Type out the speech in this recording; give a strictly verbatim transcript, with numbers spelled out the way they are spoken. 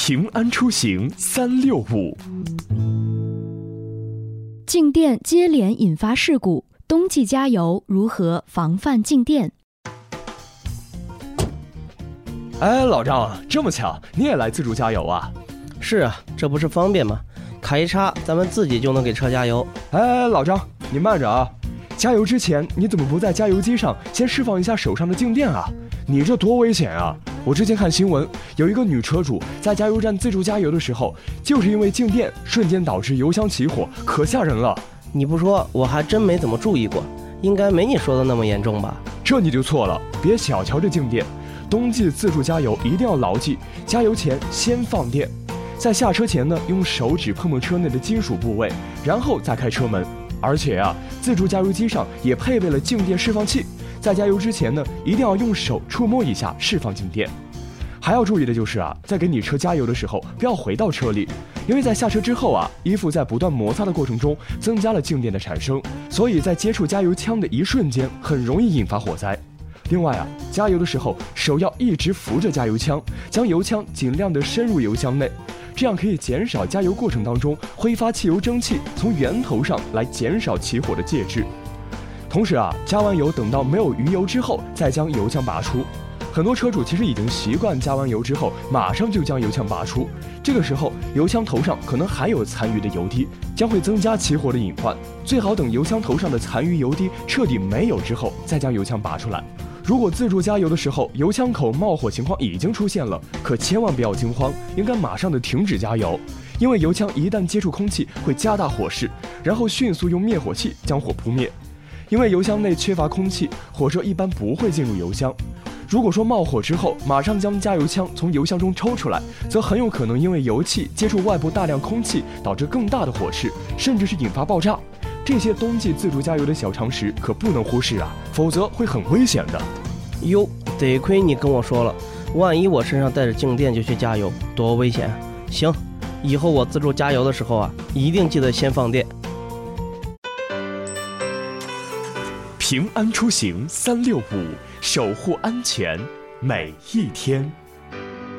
平安出行三六五。 静电接连引发事故，冬季加油如何防范静电？ 哎，老张，这么巧，你也来自助加油啊？ 是啊，这不是方便吗？卡一插，咱们自己就能给车加油。 哎，老张，你慢着啊！加油之前，你怎么不在加油机上先释放一下手上的静电啊？你这多危险啊！我之前看新闻，有一个女车主在加油站自助加油的时候，就是因为静电瞬间导致油箱起火，可吓人了。 你不说，我还真没怎么注意过，应该没你说的那么严重吧？ 这你就错了，别小瞧这静电。冬季自助加油一定要牢记，加油前先放电，在下车前呢，用手指碰碰车内的金属部位，然后再开车门。而且啊，自助加油机上也配备了静电释放器，在加油之前呢，一定要用手触摸一下释放静电。还要注意的就是啊，在给你车加油的时候，不要回到车里，因为在下车之后啊，衣服在不断摩擦的过程中，增加了静电的产生，所以在接触加油枪的一瞬间，很容易引发火灾。另外啊，加油的时候手要一直扶着加油枪，将油枪尽量的深入油箱内，这样可以减少加油过程当中挥发汽油蒸汽从源头上来减少起火的介质。同时啊，加完油等到没有余油之后，再将油枪拔出。很多车主其实已经习惯加完油之后马上就将油枪拔出，这个时候油枪头上可能还有残余的油滴，将会增加起火的隐患。最好等油枪头上的残余油滴彻底没有之后，再将油枪拔出来。如果自助加油的时候油枪口冒火情况已经出现了，可千万不要惊慌，应该马上的停止加油，因为油枪一旦接触空气会加大火势，然后迅速用灭火器将火扑灭。因为油箱内缺乏空气，火舌一般不会进入油箱。如果说冒火之后马上将加油枪从油箱中抽出来，则很有可能因为油气接触外部大量空气，导致更大的火势，甚至是引发爆炸。这些冬季自助加油的小常识可不能忽视啊，否则会很危险的。 哟，得亏你跟我说了，万一我身上带着静电就去加油，多危险啊！行，以后我自助加油的时候啊，一定记得先放电。 平安出行三六五，守护安全每一天。